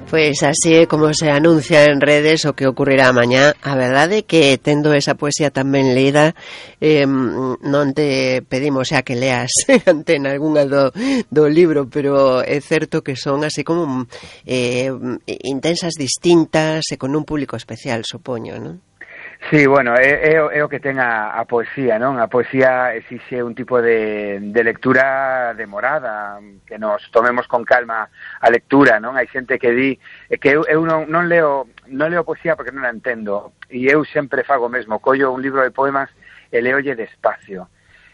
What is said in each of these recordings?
Pois así é como se anuncia en redes o que ocurrirá mañá. A verdade é que tendo esa poesía tamén leída, non te pedimos xa que leas antena algunha do libro, pero é certo que son así como intensas, distintas e con un público especial, supoño, non? Sí, bueno, é o que ten a poesía, non? A poesía exixe un tipo de lectura demorada, que nos tomemos con calma a lectura, non? Hai xente que di que eu non leo poesía porque non a entendo, e eu sempre fago mesmo, collo un libro de poemas e leolle despacio.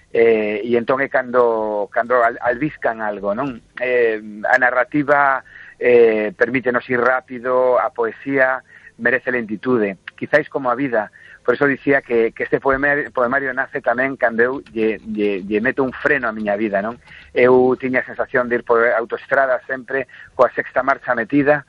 E entón é cando albiscan algo, non? A narrativa permítenos ir rápido, a poesía merece lentitude, quizáis como a vida. Por eso dicía que este poemario nace tamén cando eu lle meto un freno a miña vida, non? Eu tiña a sensación de ir por autoestrada sempre coa sexta marcha metida,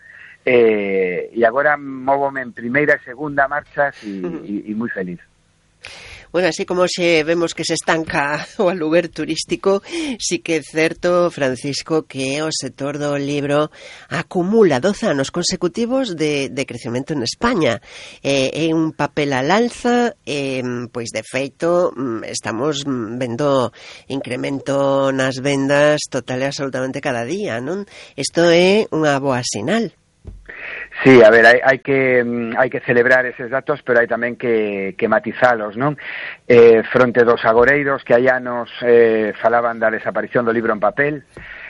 e agora móvome en primeira e segunda marchas e moi feliz. Bueno, así como se vemos que se estanca o aluguer turístico, sí que é certo, Francisco, que o sector do libro acumula 12 anos consecutivos de crecemento en España. É un papel al alza, pois de feito estamos vendo incremento nas vendas total e absolutamente cada día, non? Isto é unha boa sinal. Sí, a ver, hai que celebrar eses datos, pero hai tamén que matizalos, non? Fronte dos agoreiros que hai anos falaban da desaparición do libro en papel,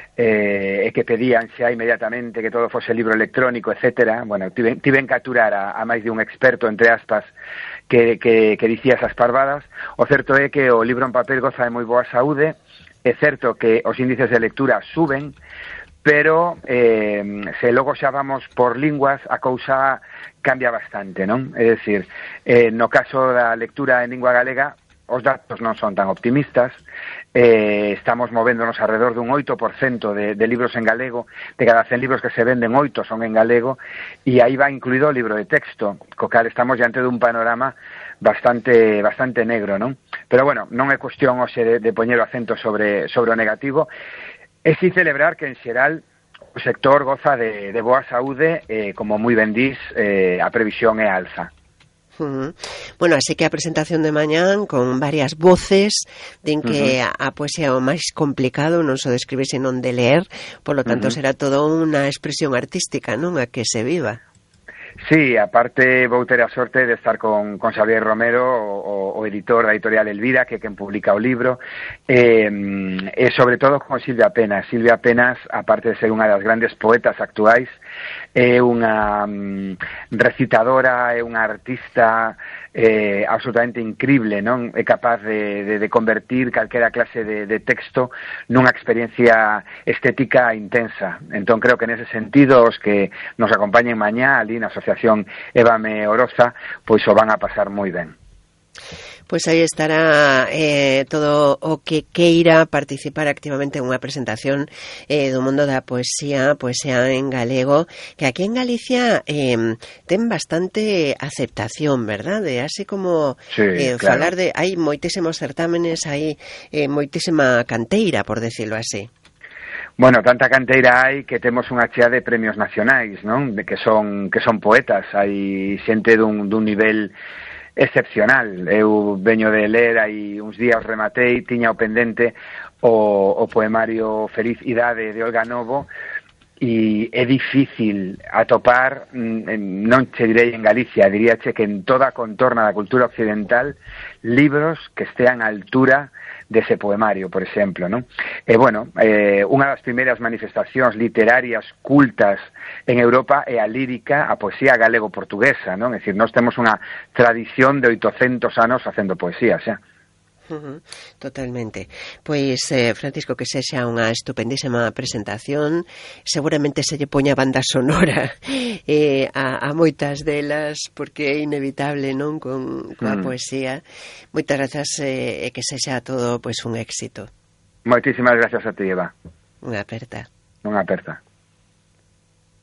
e que pedían xa inmediatamente que todo fose libro electrónico, etcétera. Bueno, tiven que aturar a máis de un experto, entre aspas, que dicía esas parvadas. O certo é que o libro en papel goza de moi boa saúde, é certo que os índices de lectura suben, pero se logo xa vamos por linguas, a cousa cambia bastante, non? É dicir, no caso da lectura en lingua galega, os datos non son tan optimistas, estamos movéndonos alrededor dun 8% de libros en galego, de cada 100 libros que se venden, 8 son en galego, e aí va incluído o libro de texto, co cal estamos diante dun panorama bastante negro, non? Pero bueno, non é cuestión hoxe de poñer o acento sobre o negativo. É si celebrar que en xeral o sector goza de boa saúde, como moi ben dís, a previsión é alza. Bueno, así que a presentación de mañán con varias voces, din que a poesía é o máis complicado, non só de escribir, senón de ler, polo tanto será todo unha expresión artística, non? A que se viva. Sí, aparte vou ter a sorte de estar con Xavier Romero, o editor da editorial Elvira, que é quen publica o libro, e sobre todo con Silvia Penas. Silvia Penas, aparte de ser unha das grandes poetas actuais, é unha recitadora, é unha artista absolutamente increíble, non? É capaz de convertir calquera clase de texto nunha experiencia estética intensa. Entón creo que nese sentido os que nos acompañen mañá ali na Asociación Évame Oroza, pois o van a pasar moi ben. Pois aí estará todo o que queira participar activamente en unha presentación do mundo da poesía en galego, que aquí en Galicia ten bastante aceptación, verdade? Así como sí, claro. Falar de... Hai moitísimos certámenes, hai moitísima canteira, por decirlo así. Bueno, tanta canteira hai que temos unha chea de premios nacionais, non? Que son poetas, hai xente dun nivel excepcional. Eu veño de ler aí uns días, rematei, tiña o pendente o poemario Feliz Idade de Olga Novo, e é difícil atopar, non che direi en Galicia, diríache que en toda a contorna da cultura occidental, libros que estean á altura dese poemario, por exemplo, non? E bueno, unha das primeiras manifestacións literarias cultas en Europa é a lírica, a poesía galego-portuguesa, non? É dicir, nós temos unha tradición de 800 anos facendo poesía, xa. Totalmente. Pois, Francisco, que sexa unha estupendísima presentación, seguramente se lle poña banda sonora a moitas delas, porque é inevitable, non, coa poesía. Moitas grazas, e que sexa todo pois un éxito. Moitísimas gracias a ti, Eva. Unha aperta. Unha aperta.